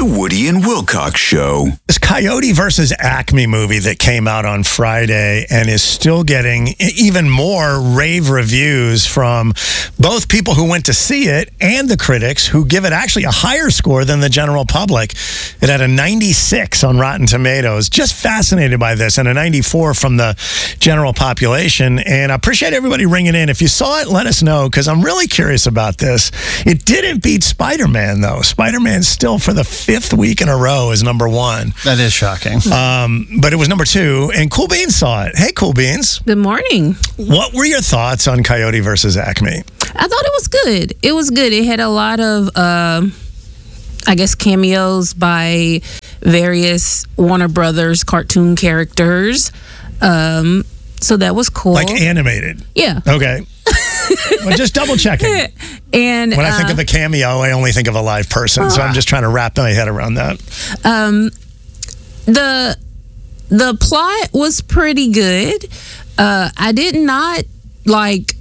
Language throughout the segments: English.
The Woody and Wilcox Show. This Coyote versus Acme movie that came out on Friday and is still getting even more rave reviews from both people who went to see it and the critics who give it actually a higher score than the general public. It had a 96 on Rotten Tomatoes. Just fascinated by this, and a 94 from the general population. And I appreciate everybody ringing in. If you saw it, let us know, because I'm really curious about this. It didn't beat Spider-Man, though. Spider-Man still, for the 5th week in a row, is number 1. That is shocking. But it was number 2, and Cool Beans saw it. Hey, Cool Beans. Good morning. What were your thoughts on Coyote versus Acme? I thought it was good. It was good. It had a lot of, I guess, cameos by various Warner Brothers cartoon characters. So that was cool. Like animated? Yeah. Okay. Well, just double checking. And when I think of a cameo, I only think of a live person. So I'm just trying to wrap my head around that. The plot was pretty good. I did not like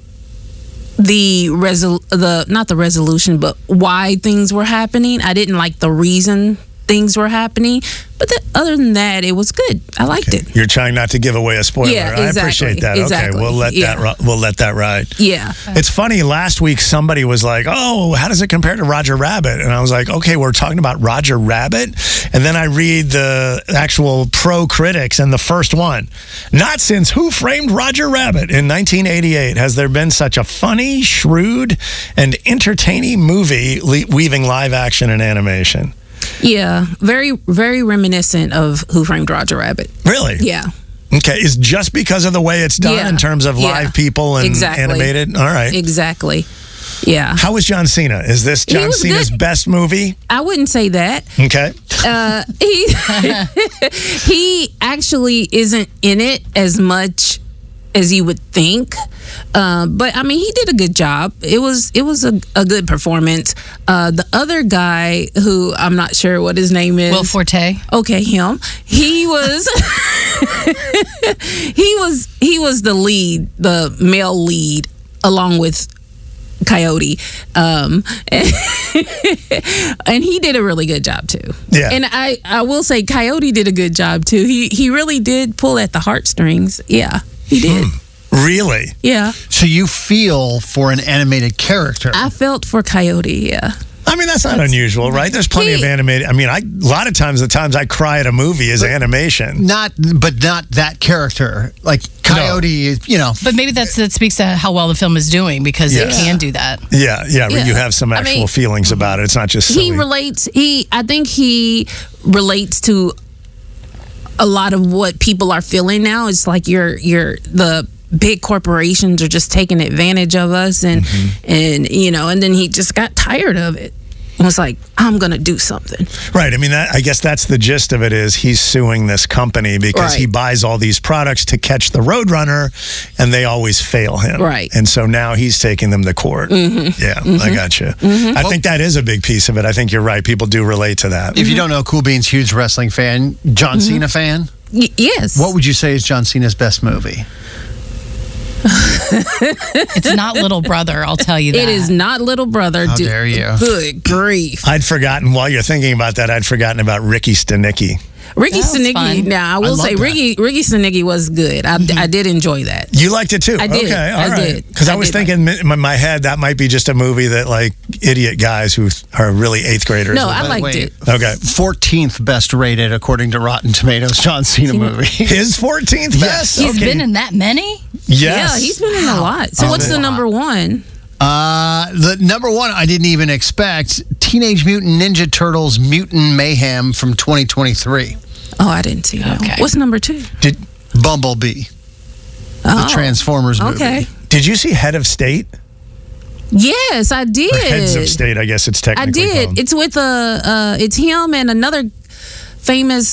not the resolution, but why things were happening. I didn't like the reason things were happening, but other than that, it was good. I liked it. You're trying not to give away a spoiler. Yeah, exactly, I appreciate that. exactly. Okay, we'll let that ride. Yeah. It's funny, last week somebody was like, "Oh, how does it compare to Roger Rabbit?" And I was like, "Okay, we're talking about Roger Rabbit." And then I read the actual pro critics, and the first one, "Not since Who Framed Roger Rabbit in 1988 has there been such a funny, shrewd, and entertaining movie weaving live action and animation." Yeah, very, very reminiscent of Who Framed Roger Rabbit. Really? Yeah. Okay, is just because of the way it's done in terms of live people and animated? All right. Exactly. Yeah. How was John Cena? Is this John Cena's best movie? I wouldn't say that. Okay. He actually isn't in it as much as you would think, but I mean, he did a good job. It was a good performance. The other guy, who I'm not sure what his name is, Will Forte. Okay, him. He was he was the lead, the male lead, along with Coyote, and he did a really good job too. Yeah. And I will say Coyote did a good job too. He really did pull at the heartstrings. Yeah. He did. Really? Yeah. So you feel for an animated character? I felt for Coyote, yeah. I mean, that's not unusual, right? There's plenty of animated. I mean, a lot of times, the times I cry at a movie is animation. Not that character. Like Coyote, But maybe that speaks to how well the film is doing, because it can do that. Yeah. You have some actual feelings about it. It's not just silly. I think he relates to a lot of what people are feeling now. It's like the big corporations are just taking advantage of us, and then he just got tired of it and was like, I'm gonna do something. Right. I mean, I guess that's the gist of it, is he's suing this company because he buys all these products to catch the Roadrunner, and they always fail him. Right. And so now he's taking them to court. Yeah, I got you. I think that is a big piece of it. I think you're right. People do relate to that. If you don't know, Cool Beans, huge wrestling fan, John Cena fan. Yes. What would you say is John Cena's best movie? It's not Little Brother, I'll tell you that. It is not Little Brother. How dare you? Good grief. I'd forgotten, while you're thinking about that, I'd forgotten about Ricky Stenicki. Ricky That was Stenicki. fun. Now, I will say Ricky Stenicki was good. I did enjoy that. You liked it too? I did. Okay, all I right. did. Because I was thinking in my head that might be just a movie that, like, idiot guys who are really 8th graders. No, I liked it. Okay. 14th best rated according to Rotten Tomatoes John Cena movie. His 14th best? He's been in that many? Yes. Yeah, he's been in a lot. So what's the number one? The number one I didn't even expect, Teenage Mutant Ninja Turtles Mutant Mayhem from 2023. Oh, I didn't see that. Okay. What's number 2? Bumblebee, the Transformers movie. Okay. Did you see Head of State? Yes, I did. Or Heads of State, I guess it's technically I did. called. It's with it's him and another famous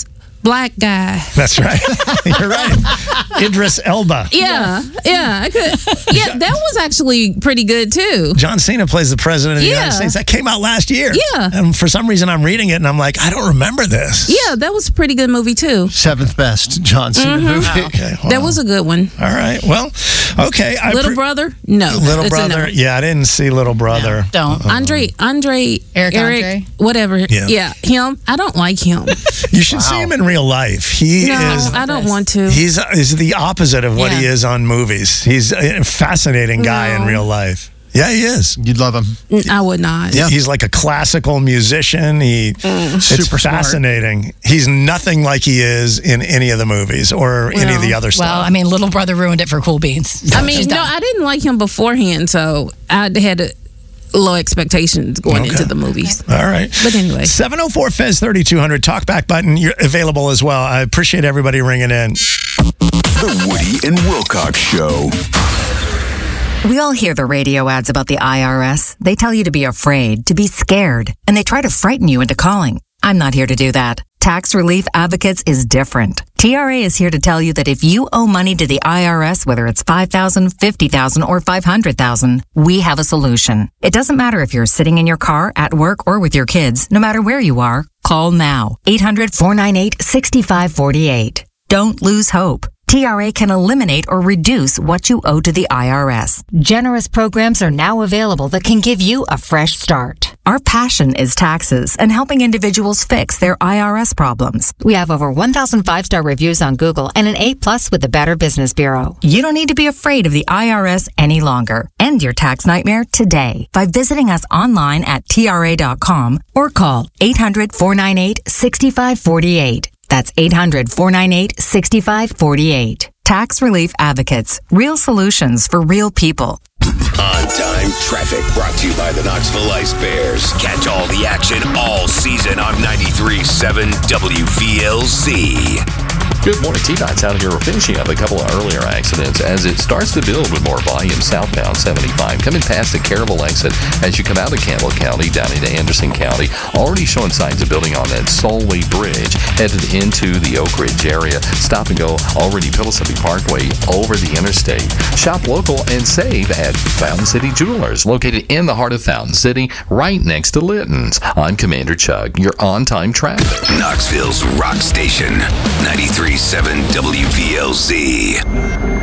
black guy. That's right. You're right. Idris Elba. Yeah, I could. Yeah, that was actually pretty good too. John Cena plays the president of the United Yeah. States. That came out last year. Yeah. And for some reason, I'm reading it and I'm like, I don't remember this. Yeah, that was a pretty good movie too. Seventh best John Cena movie. Okay. Well, That was a good one. all right. Well, okay. Little Brother? No. Little It's a Brother. no. Yeah, I didn't see Little Brother. Don't. Andre, Eric Andre? whatever. Yeah. Yeah, him. I don't like him. You should see him in real life. He No, is. I don't want to. He's the opposite of what he Yeah. is on movies. He's a fascinating guy in No. real life. Yeah, he is. You'd love him. I would not. Yeah. He's like a classical musician. It's Super smart. fascinating. He's nothing like he is in any of the movies or any of the other stuff. Well, I mean, Little Brother ruined it for Cool Beans. I mean, no, I didn't like him beforehand, so I had low expectations going into the movies. All right. But anyway. 704 Fez 3200 talkback button. You're available as well. I appreciate everybody ringing in. The Woody and Wilcox Show. We all hear the radio ads about the IRS. They tell you to be afraid, to be scared, and they try to frighten you into calling. I'm not here to do that. Tax Relief Advocates is different. TRA is here to tell you that if you owe money to the IRS, whether it's $5,000, $50,000, or $500,000, we have a solution. It doesn't matter if you're sitting in your car, at work, or with your kids. No matter where you are, call now. 800-498-6548. Don't lose hope. TRA can eliminate or reduce what you owe to the IRS. Generous programs are now available that can give you a fresh start. Our passion is taxes and helping individuals fix their IRS problems. We have over 1,000 5-star reviews on Google and an A+ with the Better Business Bureau. You don't need to be afraid of the IRS any longer. End your tax nightmare today by visiting us online at TRA.com or call 800-498-6548. That's 800-498-6548. Tax Relief Advocates. Real solutions for real people. On-time traffic brought to you by the Knoxville Ice Bears. Catch all the action all season on 93.7 WVLZ. Good morning. T-Dot's out here. We're finishing up a couple of earlier accidents as it starts to build with more volume southbound 75. Coming past the Caryville exit as you come out of Campbell County down into Anderson County. Already showing signs of building on that Solway Bridge headed into the Oak Ridge area. Stop and go already Pillsbury Parkway over the interstate. Shop local and save at Fountain City Jewelers, located in the heart of Fountain City, right next to Litton's. I'm Commander Chug, your on-time traffic. Knoxville's rock station, 93.7 WVLZ.